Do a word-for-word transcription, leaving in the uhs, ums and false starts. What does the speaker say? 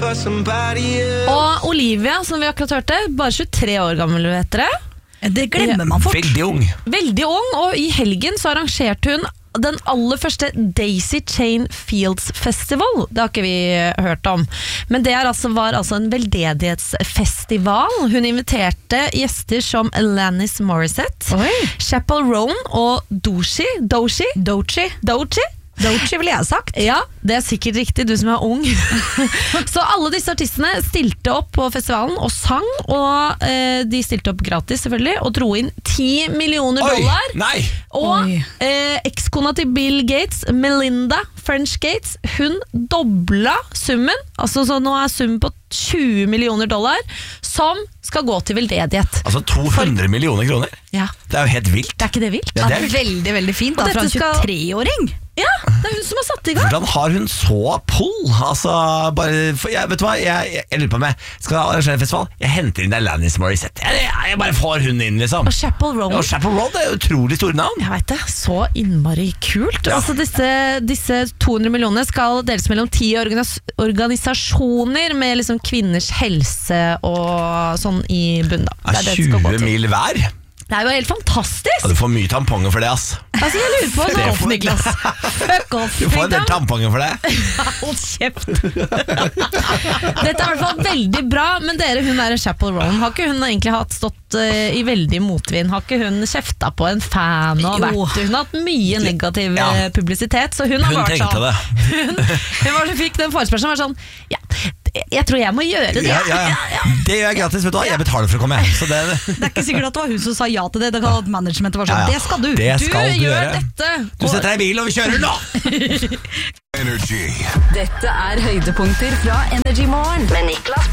Og Olivia, som vi akkurat hørte, bare tjuetre år gammel, vet dere. Det glemmer man fort. Veldig ung. Veldig ung, og i helgen så arrangerte hun den aller første Daisy Chain Fields Festival. Det har ikke vi hørt om. Men det er altså, var altså en veldedighetsfestival. Hun inviterte gjester som Alanis Morissette, Oi. Chappell Roan og Doechii. Doechii? Doechii. Doechii? Doechii ville jeg sagt. Ja, det er sikkert riktig, du som er ung. Så alle disse artistene stilte opp på festivalen og sang, og eh, de stilte opp gratis selvfølgelig, og dro inn ti millioner dollar. Oi, nei! Og eh, ekskona til Bill Gates, Melinda French Gates, hun dobla summen, altså så nå er summen på tjue millioner dollar, som skal gå til veldedighet. Altså to hundre millioner kroner? Ja. Det er jo helt vilt. Det er ikke det vilt? Ja, det er veldig, veldig fint. Og Da, fra en dette skal- tjuetre-åring. Ja, det er hun som har satt i gang. Hvordan har hun så pull? Altså, bare, for jeg, vet du hva, jeg, jeg, jeg lurer på om jeg skal arrangere en festival. Jeg henter inn Alanis Morissette. Jeg, jeg, jeg bare får hun inn, liksom. Og Chappell Roan. Ja, og Chappell Roan er jo utrolig store navn. Jeg vet det, så innmari kult. Ja. Altså disse, disse to hundre millionene skal deles mellom ti organis organisasjoner med liksom kvinners helse og sånn i bunnen. Da. Det er det det skal gå tjue til. mil hver. Det er jo helt fantastisk. Ja, du får mye tamponger for det, ass. Altså jeg lurer på Det nå, får- Niklas. Fuck off, Du får en del Niklas. tamponger for det. Hold kjeft. Dette er i hvert fall veldig bra. Men dere, hun er Chappell Roan. Har ikke hun egentlig hatt stått uh, i veldig motvind? Har ikke hun kjefta på en fan? Og Jo. vært, hun har hatt mye negativ Ja. eh, publisitet. Så hun, har Hun vært trengte sånn, det. Hun, hun var, fikk den forespørselen var sånn ja, jeg tror jeg må gjøre det. Ja, ja, ja. Det gjør jeg gratis, vet du hva? Jeg betaler for å komme. Så det, Det er ikke sikkert at det var hun som sa ja til det. Det kan at managementet var sånn, Ja, ja. det skal du. Det Du skal du gjør gjøre. dette. Du setter deg i bilen, og vi kjører nå! Energy. Dette er høydepunkter fra Energy Morgen med Niklas